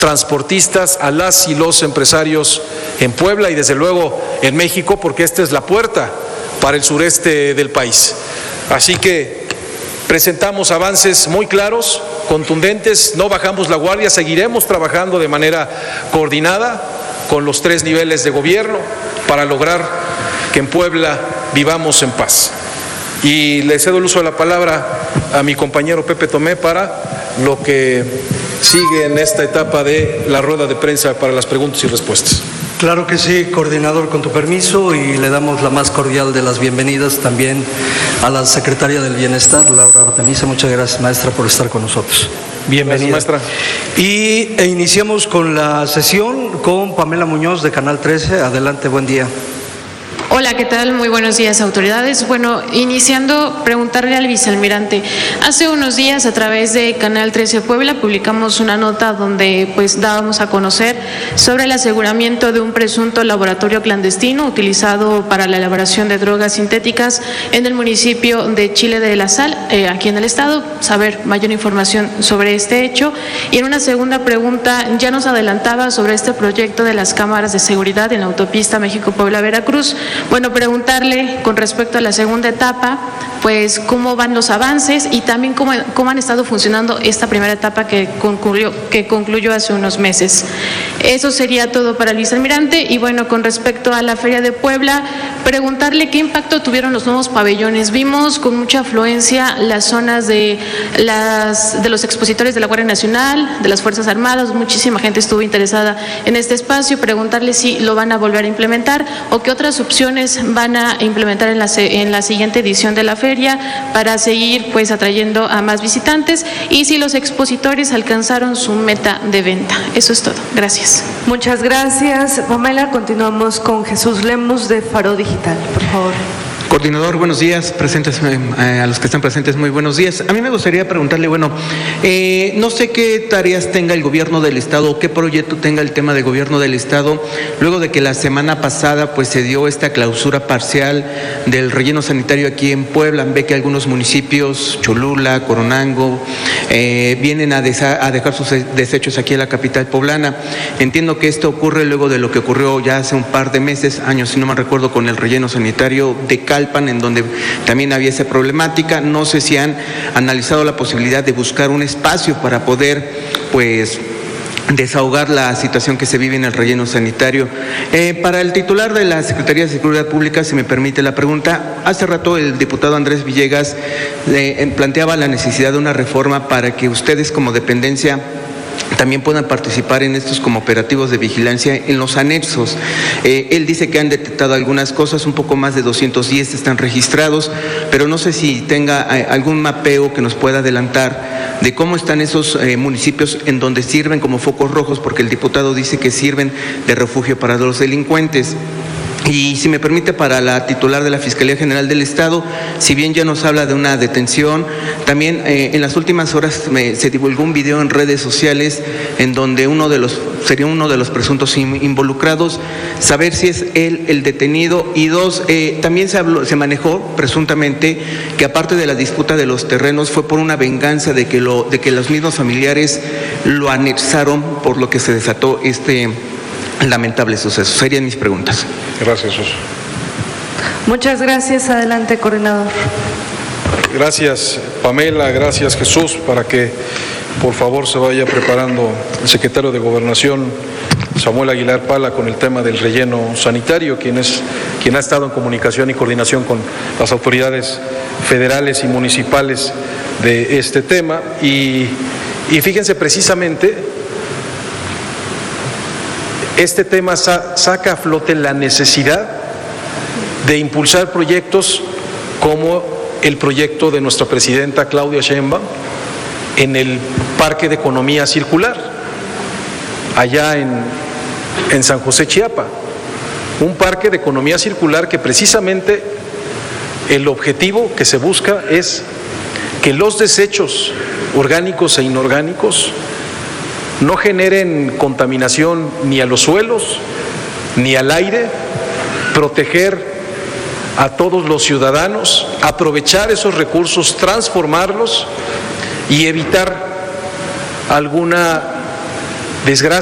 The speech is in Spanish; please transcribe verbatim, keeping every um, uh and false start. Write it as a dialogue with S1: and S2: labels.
S1: transportistas, a las y los empresarios en Puebla y desde luego en México, porque esta es la puerta para el sureste del país. Así que presentamos avances muy claros, contundentes, no bajamos la guardia, seguiremos trabajando de manera coordinada con los tres niveles de gobierno para lograr que en Puebla vivamos en paz. Y le cedo el uso de la palabra a mi compañero Pepe Tomé para lo que sigue en esta etapa de la rueda de prensa para las preguntas y respuestas.
S2: Claro que sí, coordinador, con tu permiso, y le damos la más cordial de las bienvenidas también a la secretaria del Bienestar, Laura Artemisa. Muchas gracias, maestra, por estar con nosotros. Bienvenida.
S1: Gracias, maestra.
S2: Y e iniciamos con la sesión con Pamela Muñoz de Canal trece. Adelante, buen día.
S3: Hola, ¿qué tal? Muy buenos días, autoridades. Bueno, iniciando, preguntarle al vicealmirante. Hace unos días, a través de Canal trece Puebla, publicamos una nota donde pues dábamos a conocer sobre el aseguramiento de un presunto laboratorio clandestino utilizado para la elaboración de drogas sintéticas en el municipio de Chile de la Sal, eh, aquí en el estado. Saber mayor información sobre este hecho. Y en una segunda pregunta, ya nos adelantaba sobre este proyecto de las cámaras de seguridad en la autopista México-Puebla-Veracruz. Bueno, preguntarle con respecto a la segunda etapa, pues cómo van los avances y también cómo, cómo han estado funcionando esta primera etapa que concluyó, que concluyó hace unos meses. Eso sería todo para el vicealmirante. Y bueno, con respecto a la Feria de Puebla, preguntarle qué impacto tuvieron los nuevos pabellones. Vimos con mucha afluencia las zonas de, las, de los expositores de la Guardia Nacional, de las Fuerzas Armadas, muchísima gente estuvo interesada en este espacio. Preguntarle si lo van a volver a implementar o qué otras opciones van a implementar en la, en la siguiente edición de la feria para seguir pues atrayendo a más visitantes, y si los expositores alcanzaron su meta de venta. Eso es todo. Gracias.
S4: Muchas gracias, Pamela. Continuamos con Jesús Lemus de Faro Digital, por favor.
S5: Coordinador, buenos días, presentes, eh, a los que están presentes, muy buenos días. A mí me gustaría preguntarle, bueno, eh, no sé qué tareas tenga el gobierno del estado o qué proyecto tenga el tema de gobierno del estado, luego de que la semana pasada pues se dio esta clausura parcial del relleno sanitario aquí en Puebla. Ve que algunos municipios, Cholula, Coronango, eh, vienen a, desa, a dejar sus desechos aquí en la capital poblana. Entiendo que esto ocurre luego de lo que ocurrió ya hace un par de meses, años, si no me recuerdo, con el relleno sanitario de Cal, en donde también había esa problemática. No sé si han analizado la posibilidad de buscar un espacio para poder, pues, desahogar la situación que se vive en el relleno sanitario. Eh, para el titular de la Secretaría de Seguridad Pública, si me permite la pregunta, hace rato el diputado Andrés Villegas eh, planteaba la necesidad de una reforma para que ustedes como dependencia también puedan participar en estos como operativos de vigilancia en los anexos. Eh, él dice que han detectado algunas cosas, un poco más de doscientos diez están registrados, pero no sé si tenga eh, algún mapeo que nos pueda adelantar de cómo están esos eh, municipios en donde sirven como focos rojos, porque el diputado dice que sirven de refugio para los delincuentes. Y si me permite, para la titular de la Fiscalía General del Estado, si bien ya nos habla de una detención, también eh, en las últimas horas me, se divulgó un video en redes sociales en donde uno de los, sería uno de los presuntos involucrados, saber si es él el detenido. Y dos, eh, también se, habló, se manejó presuntamente que aparte de la disputa de los terrenos fue por una venganza de que, lo, de que los mismos familiares lo anexaron, por lo que se desató este lamentable suceso. Serían mis preguntas.
S1: Gracias, Jesús.
S4: Muchas gracias. Adelante, coordinador.
S1: Gracias, Pamela. Gracias, Jesús. Para que, por favor, se vaya preparando el secretario de Gobernación, Samuel Aguilar Pala, con el tema del relleno sanitario, quien, es, quien ha estado en comunicación y coordinación con las autoridades federales y municipales de este tema. Y, y fíjense, precisamente, este tema sa saca a flote la necesidad de impulsar proyectos como el proyecto de nuestra presidenta Claudia Sheinbaum en el Parque de Economía Circular, allá en, en San José, Chiapa. Un parque de economía circular que precisamente el objetivo que se busca es que los desechos orgánicos e inorgánicos no generen contaminación ni a los suelos, ni al aire, proteger a todos los ciudadanos, aprovechar esos recursos, transformarlos y evitar alguna Desgraciadamente,